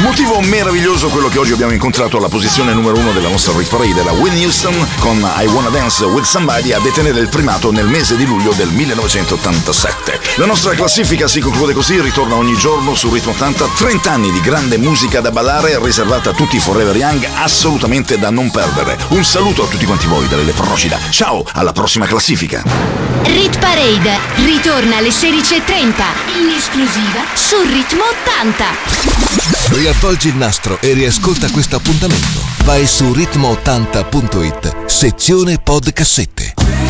Motivo meraviglioso quello che oggi abbiamo incontrato alla posizione numero 1 della nostra Hit Parade, la Whitney Houston con I Wanna Dance With Somebody a detenere il primato nel mese di luglio del 1987. La nostra classifica si conclude così, ritorna ogni giorno su Ritmo 80, 30 anni di grande musica da ballare riservata a tutti i Forever Young, assolutamente da non perdere. Un saluto a tutti quanti voi da Lele Procida, ciao, alla prossima classifica. Rit Parade ritorna alle 16:30 in esclusiva su Ritmo 80. Riavvolgi il nastro e riascolta questo appuntamento. Vai su ritmo80.it, sezione podcassette.